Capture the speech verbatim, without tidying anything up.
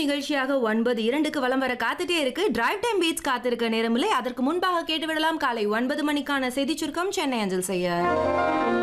நிகழ்ச்சியாக ஒன்பது இரண்டுக்கு வலம் வர காத்துட்டே இருக்கு. டிரைவ் டைம் பீட்ஸ் காத்திருக்க நேரமில்லை. அதற்கு முன்பாக கேட்டுவிடலாம் காலை ஒன்பது மணிக்கான செய்தி சுருக்கம் சென்னை அஞ்சல் செய்ய.